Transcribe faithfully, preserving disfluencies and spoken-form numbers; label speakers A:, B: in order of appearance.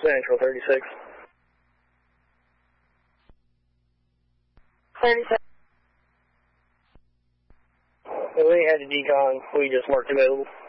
A: Central, thirty-six.
B: thirty-six.
A: We ain't had the decon, we just marked available.